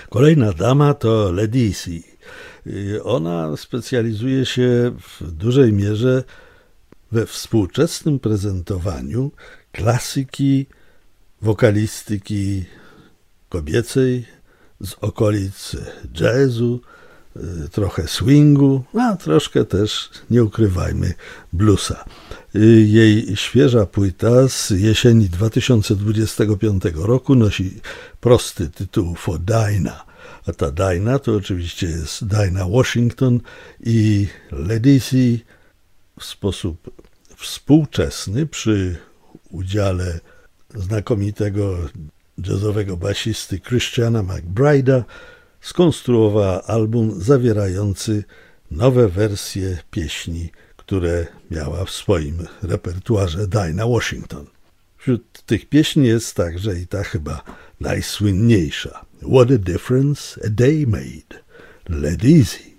Kolejna dama to Ledisi. Ona specjalizuje się w dużej mierze we współczesnym prezentowaniu klasyki, wokalistyki kobiecej z okolic jazzu, trochę swingu, a troszkę też, nie ukrywajmy, bluesa. Jej świeża płyta z jesieni 2025 roku nosi prosty tytuł For Dinah. A ta Dinah to oczywiście jest Dinah Washington i Ledisi w sposób współczesny przy udziale znakomitego jazzowego basisty Christiana McBride'a skonstruowała album zawierający nowe wersje pieśni, które miała w swoim repertuarze Dinah Washington. Wśród tych pieśni jest także i ta chyba najsłynniejsza. What a difference a day made. Ledisi.